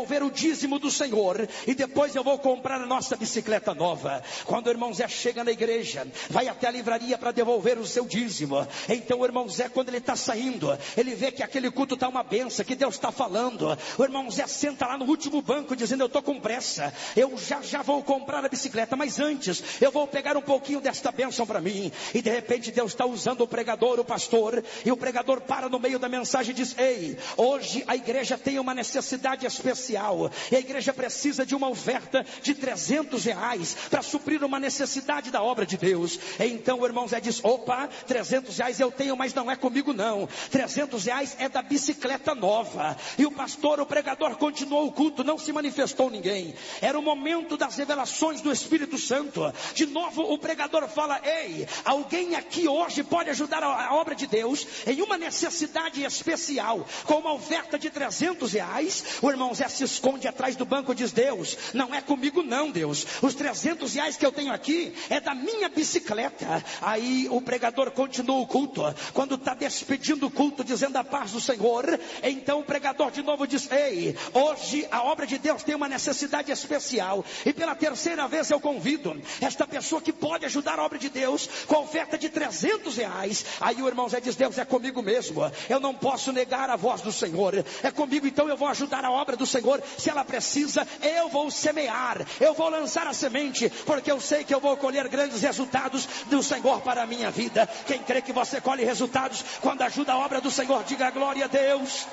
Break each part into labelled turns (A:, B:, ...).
A: devolver o dízimo do Senhor, e depois eu vou comprar a nossa bicicleta nova. Quando o irmão Zé chega na igreja, vai até a livraria para devolver o seu dízimo. Então o irmão Zé, quando ele está saindo, ele vê que aquele culto está uma benção, que Deus está falando. O irmão Zé senta lá no último banco dizendo: eu estou com pressa, eu já vou comprar a bicicleta, mas antes eu vou pegar um pouquinho desta bênção para mim. E de repente Deus está usando o pregador, o pastor, e o pregador para no meio da mensagem e diz: ei, hoje a igreja tem uma necessidade especial, e a igreja precisa de uma oferta de R$300 para suprir uma necessidade da obra de Deus. Então o irmão Zé diz: opa, R$300 eu tenho, mas não é comigo não, R$300 é da bicicleta nova. E o pastor, o pregador, continuou o culto, não se manifestou ninguém. Era o momento das revelações do Espírito Santo. De novo o pregador fala: ei, alguém aqui hoje pode ajudar a obra de Deus em uma necessidade especial, com uma oferta de R$300. O irmão Zé se esconde atrás do banco e diz: Deus, não é comigo não, Deus, os R$300 que eu tenho aqui é da minha bicicleta. Aí o pregador continua o culto. Quando está despedindo o culto, dizendo a paz do Senhor, então o pregador de novo diz: ei, hoje a obra de Deus tem uma necessidade especial, e pela terceira vez eu convido esta pessoa que pode ajudar a obra de Deus com a oferta de R$300. Aí o irmão Zé diz: Deus, é comigo mesmo, eu não posso negar a voz do Senhor, é comigo, então eu vou ajudar a obra do Senhor. Se ela precisa, eu vou semear, eu vou lançar a semente, porque eu sei que eu vou colher grandes resultados do Senhor para a minha vida. Quem crê que você colhe resultados quando ajuda a obra do Senhor, diga glória a Deus.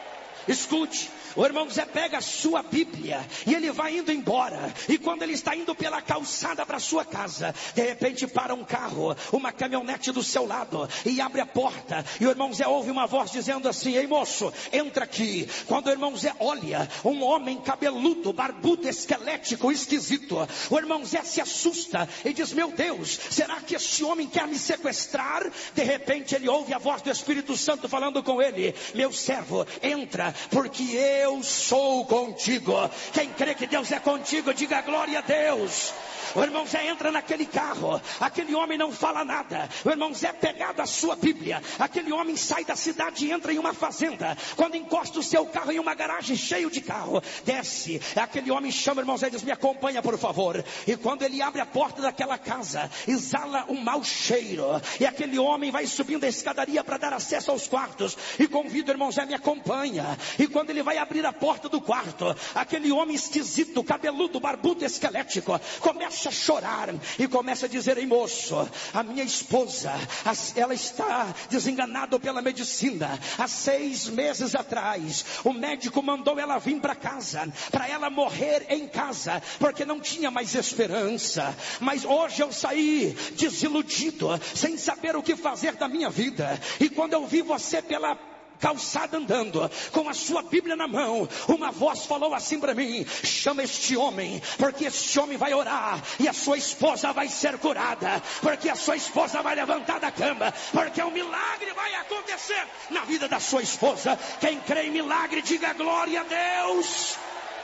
A: Escute, o irmão Zé pega a sua Bíblia e ele vai indo embora. E quando ele está indo pela calçada para sua casa, de repente para um carro, uma caminhonete do seu lado, e abre a porta. E o irmão Zé ouve uma voz dizendo assim: ei moço, entra aqui. Quando o irmão Zé olha, um homem cabeludo, barbudo, esquelético, esquisito, o irmão Zé se assusta e diz: meu Deus, será que esse homem quer me sequestrar? De repente ele ouve a voz do Espírito Santo falando com ele: meu servo, entra, porque eu sou contigo. Quem crê que Deus é contigo, diga glória a Deus. O irmão Zé entra naquele carro, aquele homem não fala nada. O irmão Zé, pegado a sua Bíblia, aquele homem sai da cidade e entra em uma fazenda. Quando encosta o seu carro em uma garagem cheio de carro, desce, aquele homem chama o irmão Zé e diz: me acompanha por favor. E quando ele abre a porta daquela casa, exala um mau cheiro, e aquele homem vai subindo a escadaria para dar acesso aos quartos, e convida o irmão Zé: me acompanha. E quando ele vai abrir a porta do quarto, aquele homem esquisito, cabeludo, barbudo, esquelético, começa a chorar e começa a dizer: ei moço, a minha esposa, ela está desenganada pela medicina. Há 6 meses atrás, o médico mandou ela vir para casa, para ela morrer em casa, porque não tinha mais esperança. Mas hoje eu saí desiludido, sem saber o que fazer da minha vida. E quando eu vi você pela calçada andando, com a sua Bíblia na mão, uma voz falou assim para mim: chama este homem, porque este homem vai orar, e a sua esposa vai ser curada, porque a sua esposa vai levantar da cama, porque um milagre vai acontecer na vida da sua esposa. Quem crê em milagre, diga glória a Deus.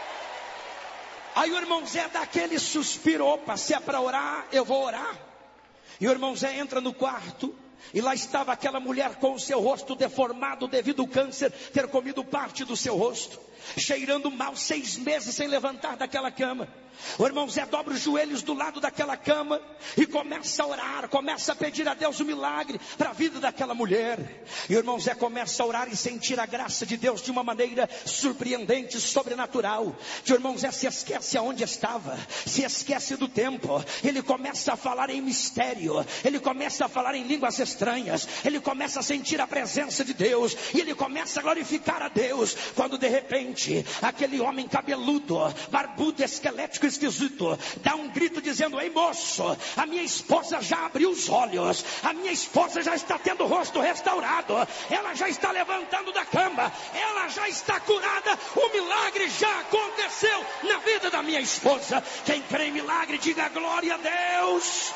A: Aí o irmão Zé dá aquele suspiro: opa, se é para orar, eu vou orar. E o irmão Zé entra no quarto, e lá estava aquela mulher com o seu rosto deformado devido ao câncer ter comido parte do seu rosto, cheirando mal, 6 meses sem levantar daquela cama. O irmão Zé dobra os joelhos do lado daquela cama e começa a orar, começa a pedir a Deus um milagre para a vida daquela mulher. E o irmão Zé começa a orar e sentir a graça de Deus de uma maneira surpreendente, sobrenatural. E o irmão Zé se esquece aonde estava, se esquece do tempo. Ele começa a falar em mistério, ele começa a falar em línguas estranhas, ele começa a sentir a presença de Deus, e ele começa a glorificar a Deus. Quando de repente aquele homem cabeludo, barbudo, esquelético, esquisito, dá um grito dizendo: ei moço, a minha esposa já abriu os olhos, a minha esposa já está tendo o rosto restaurado, ela já está levantando da cama, ela já está curada, o milagre já aconteceu na vida da minha esposa. Quem crê em milagre, diga glória a Deus.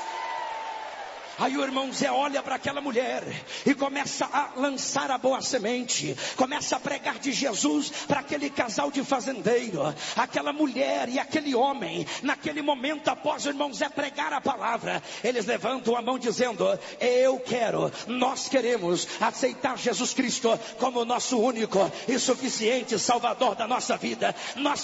A: Aí o irmão Zé olha para aquela mulher e começa a lançar a boa semente, começa a pregar de Jesus para aquele casal de fazendeiro. Aquela mulher e aquele homem, naquele momento, após o irmão Zé pregar a palavra, eles levantam a mão dizendo: eu quero, nós queremos aceitar Jesus Cristo como nosso único e suficiente Salvador da nossa vida. Nós